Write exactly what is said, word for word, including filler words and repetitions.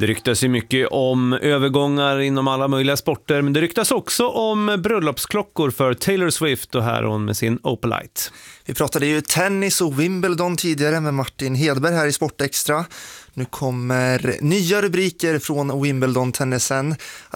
Det ryktas ju mycket om övergångar inom alla möjliga sporter, men det ryktas också om bröllopsklockor för Taylor Swift och här hon med sin Opalite. Vi pratade ju tennis och Wimbledon tidigare med Martin Hedberg här i Sportextra. Nu kommer nya rubriker från Wimbledon-tennisen.